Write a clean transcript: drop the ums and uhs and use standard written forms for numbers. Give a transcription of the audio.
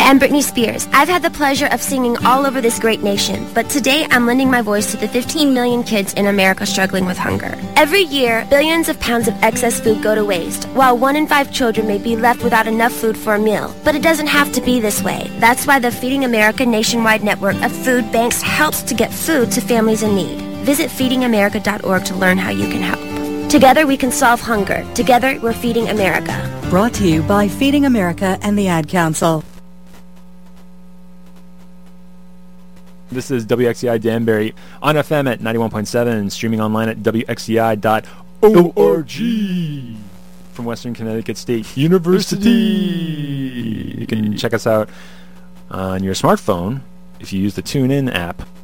I'm Britney Spears. I've had the pleasure of singing all over this great nation, but today I'm lending my voice to the 15 million kids in America struggling with hunger. Every year, billions of pounds of excess food go to waste, while 1 in 5 children may be left without enough food for a meal. But it doesn't have to be this way. That's why the Feeding America nationwide network of food banks helps to get food to families in need. Visit feedingamerica.org to learn how you can help. Together we can solve hunger. Together we're Feeding America. Brought to you by Feeding America and the Ad Council. This is WXCI Danbury on FM at 91.7, streaming online at WXCI.org from Western Connecticut State University. You can check us out on your smartphone if you use the TuneIn app